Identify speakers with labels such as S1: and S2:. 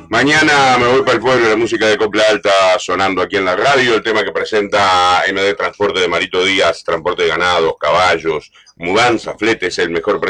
S1: Mañana me voy para el pueblo, la música de Copla Alta sonando aquí en la radio, el tema que presenta MD Transporte de Marito Díaz, transporte de ganados, caballos, mudanza, fletes, el mejor precio